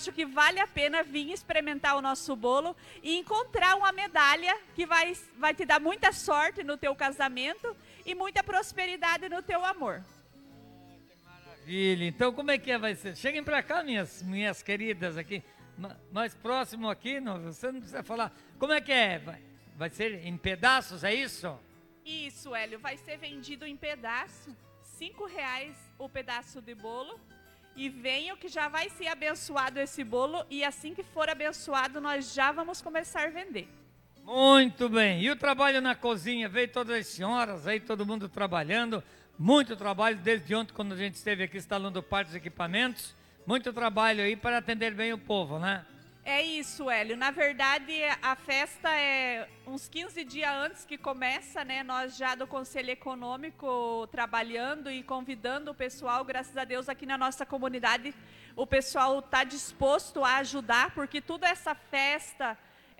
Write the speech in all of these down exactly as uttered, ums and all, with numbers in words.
acho que vale a pena vir experimentar o nosso bolo e encontrar uma medalha que vai, vai te dar muita sorte no teu casamento e muita prosperidade no teu amor. Maravilha. Então, como é que é, vai ser? Cheguem para cá, minhas, minhas queridas aqui, mais próximo aqui, não, você não precisa falar. Como é que é? Vai, vai ser em pedaços, é isso? Isso, Hélio, vai ser vendido em pedaço, cinco reais o pedaço de bolo. E venham que já vai ser abençoado esse bolo e assim que for abençoado nós já vamos começar a vender. Muito bem. E o trabalho na cozinha? Veio todas as senhoras aí, todo mundo trabalhando. Muito trabalho desde ontem quando a gente esteve aqui instalando parte dos equipamentos. Muito trabalho aí para atender bem o povo, né? É isso, Hélio. Na verdade, a festa é uns quinze dias antes que começa, né? Nós já do Conselho Econômico trabalhando e convidando o pessoal, graças a Deus aqui na nossa comunidade, o pessoal está disposto a ajudar, porque toda essa festa,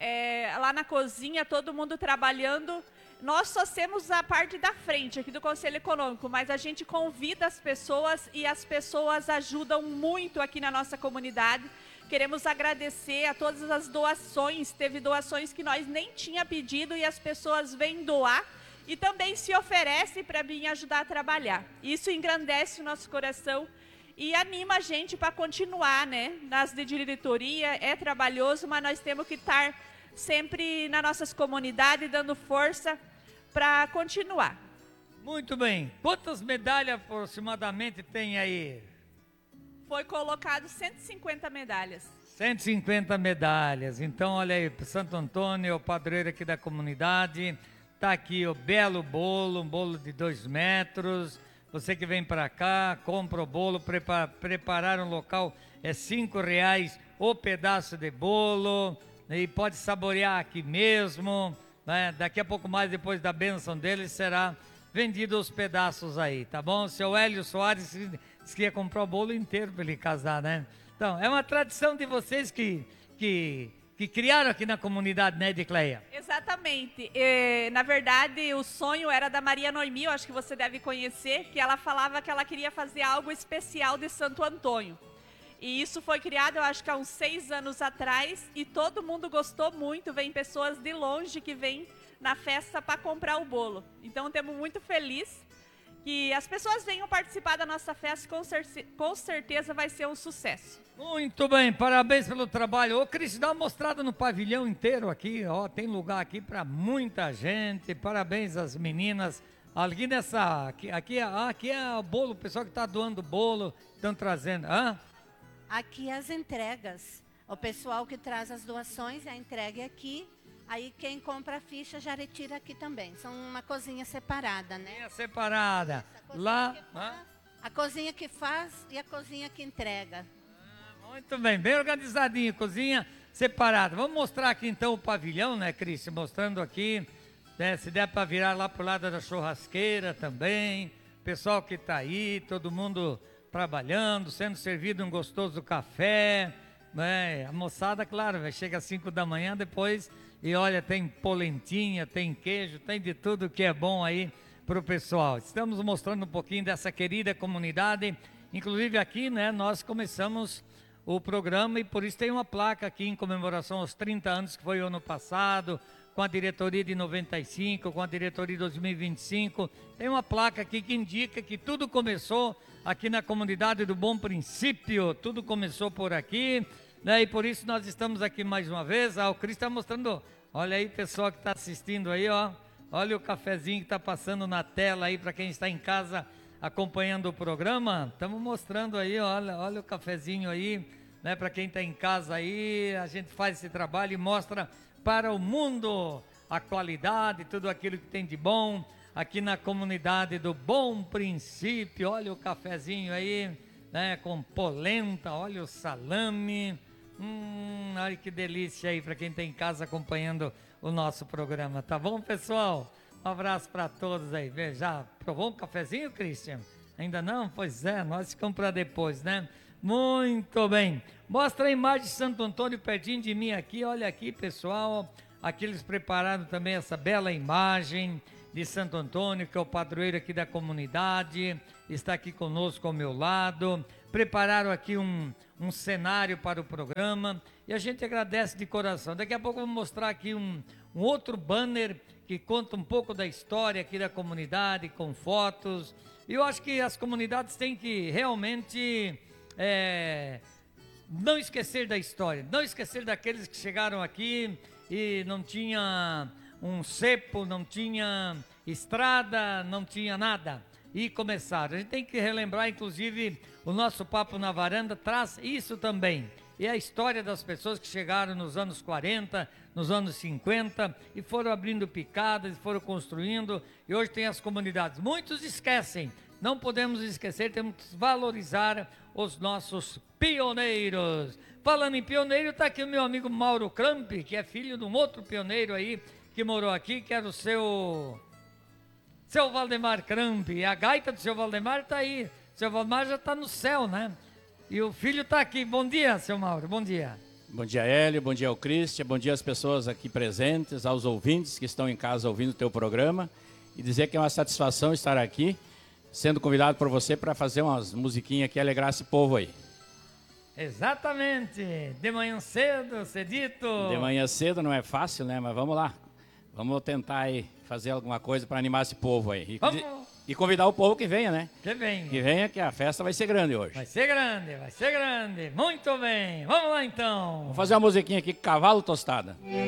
é, lá na cozinha, todo mundo trabalhando, nós só temos a parte da frente aqui do Conselho Econômico, mas a gente convida as pessoas e as pessoas ajudam muito aqui na nossa comunidade. Queremos agradecer a todas as doações, teve doações que nós nem tinha pedido e as pessoas vêm doar e também se oferecem para vir ajudar a trabalhar. Isso engrandece o nosso coração e anima a gente para continuar, né? Nas de diretoria é trabalhoso, mas nós temos que estar sempre nas nossas comunidades dando força para continuar. Muito bem. Quantas medalhas aproximadamente tem aí? Foi colocado cento e cinquenta medalhas. cento e cinquenta medalhas. Então, olha aí, Santo Antônio é o padroeiro aqui da comunidade. Tá aqui o belo bolo, um bolo de dois metros. Você que vem para cá, compra o bolo, prepara, preparar um local é cinco reais o pedaço de bolo. E pode saborear aqui mesmo, né? Daqui a pouco mais, depois da bênção dele, será vendido os pedaços aí, tá bom? Seu Hélio Soares disse que ia comprar o bolo inteiro para ele casar, né? Então, é uma tradição de vocês que, que, que criaram aqui na comunidade, né, Edicleia? Exatamente. É, na verdade, o sonho era da Maria Noemi, eu acho que você deve conhecer, que ela falava que ela queria fazer algo especial de Santo Antônio. E isso foi criado, eu acho que há uns seis anos atrás, e todo mundo gostou muito, vem pessoas de longe que vêm na festa para comprar o bolo. Então, estamos muito felizes que as pessoas venham participar da nossa festa, com, cer com certeza vai ser um sucesso. Muito bem, parabéns pelo trabalho. Ô, Cris, dá uma mostrada no pavilhão inteiro aqui, ó, tem lugar aqui para muita gente. Parabéns às meninas. Aqui nessa, aqui, aqui, ah, aqui é o bolo, o pessoal que está doando bolo, estão trazendo, hã? Aqui as entregas, o pessoal que traz as doações, a entrega é aqui. Aí quem compra a ficha já retira aqui também. São uma cozinha separada, né? Cozinha separada. Lá, faz, a cozinha que faz e a cozinha que entrega. Ah, muito bem, bem organizadinho, cozinha separada. Vamos mostrar aqui então o pavilhão, né, Cris? Mostrando aqui, né, se der para virar lá pro lado da churrasqueira também. Pessoal que está aí, todo mundo trabalhando, sendo servido um gostoso café, né? A moçada, claro, chega às cinco da manhã, depois... E olha, tem polentinha, tem queijo, tem de tudo que é bom aí para o pessoal. Estamos mostrando um pouquinho dessa querida comunidade. Inclusive aqui, né, nós começamos o programa e por isso tem uma placa aqui em comemoração aos trinta anos, que foi o ano passado, com a diretoria de noventa e cinco, com a diretoria de dois mil e vinte e cinco. Tem uma placa aqui que indica que tudo começou aqui na comunidade do Bom Princípio. Tudo começou por aqui. Né, e por isso nós estamos aqui mais uma vez. Ah, o Cris está mostrando, olha aí, pessoal que está assistindo aí, ó. Olha o cafezinho que está passando na tela aí para quem está em casa acompanhando o programa. Estamos mostrando aí, olha, olha o cafezinho aí, né, para quem está em casa aí. A gente faz esse trabalho e mostra para o mundo a qualidade, tudo aquilo que tem de bom aqui na comunidade do Bom Princípio. Olha o cafezinho aí, né, com polenta, olha o salame. Hum, olha que delícia aí para quem está em casa acompanhando o nosso programa, tá bom, pessoal? Um abraço para todos aí. Já provou um cafezinho, Christian? Ainda não? Pois é, nós ficamos para depois, né? Muito bem. Mostra a imagem de Santo Antônio pertinho de mim aqui. Olha aqui, pessoal. Aqui eles prepararam também essa bela imagem. de Santo Antônio, que é o padroeiro aqui da comunidade, está aqui conosco ao meu lado. Prepararam aqui um, um cenário para o programa e a gente agradece de coração. Daqui a pouco eu vou mostrar aqui um, um outro banner que conta um pouco da história aqui da comunidade, com fotos. E eu acho que as comunidades têm que realmente é, não esquecer da história, não esquecer daqueles que chegaram aqui e não tinha um cepo, não tinha estrada, não tinha nada. E começaram. A gente tem que relembrar, inclusive, o nosso Papo na Varanda traz isso também. E a história das pessoas que chegaram nos anos quarenta, nos anos cinquenta, e foram abrindo picadas, e foram construindo, e hoje tem as comunidades. Muitos esquecem, não podemos esquecer, temos que valorizar os nossos pioneiros. Falando em pioneiro, está aqui o meu amigo Mauro Kramp, que é filho de um outro pioneiro aí, que morou aqui, que era o seu... Seu Valdemar Kramp. E a gaita do seu Valdemar está aí. Seu Valdemar já está no céu, né? E o filho está aqui. Bom dia, seu Mauro, bom dia. Bom dia, Hélio, bom dia ao Cristian, bom dia às pessoas aqui presentes, aos ouvintes que estão em casa ouvindo o teu programa. E dizer que é uma satisfação estar aqui, sendo convidado por você para fazer umas musiquinhas que alegrar esse povo aí. Exatamente. De manhã cedo, cedito. De manhã cedo não é fácil, né? Mas vamos lá. Vamos tentar aí fazer alguma coisa para animar esse povo aí. E, Vamos. e convidar o povo que venha, né? Que venha. Que venha, que a festa vai ser grande hoje. Vai ser grande, vai ser grande. Muito bem. Vamos lá então. Vamos fazer uma musiquinha aqui, Cavalo Tostada.